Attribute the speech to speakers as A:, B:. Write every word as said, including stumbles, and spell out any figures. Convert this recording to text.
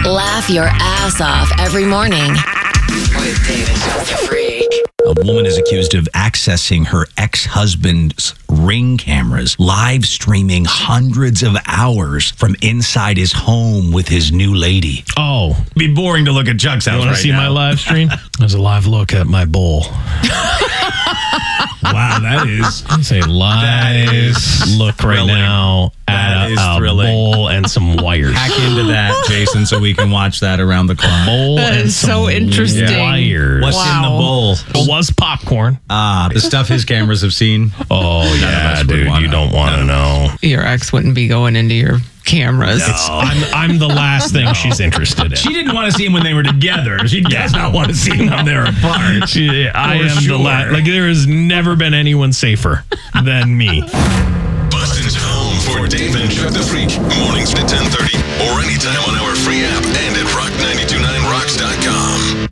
A: Laugh your ass off every morning with Dave and Jeff the Freak.
B: A woman is accused of accessing her ex-husband's Ring cameras, live streaming hundreds of hours from inside his home with his new lady.
C: Oh.
D: It'd be boring to look at Chuck's house
C: You want
D: right
C: to see
D: now.
C: my live stream? There's a live look at my bowl.
D: Wow, that is...
C: It's a live look
D: thrilling.
C: right now
D: That
C: at
D: is
C: a, a
D: thrilling.
C: bowl and some wires.
D: Hack into that, Jason, so we can watch that around the clock.
C: Bowl
E: That
C: and
E: is so
C: some
E: interesting.
C: wires.
D: What's in the
E: Wow.
D: bowl?
C: It was popcorn.
D: Ah, the stuff his cameras have seen.
C: Oh,
D: None of
C: yeah,
D: us would
C: dude.
D: wanna
C: You don't want to know.
E: Your ex wouldn't be going into your cameras.
C: I'm, I'm the last thing she's interested in.
D: She didn't want to see him when they were together. She does not want to see them when they're apart.
C: She- I
D: For
C: am
D: sure.
C: the last. Like, there has never been anyone safer than me.
F: Boston's home for Dave and Chuck the Freak. Mornings at ten thirty or anytime on our free app and at rock nine two nine rocks dot com.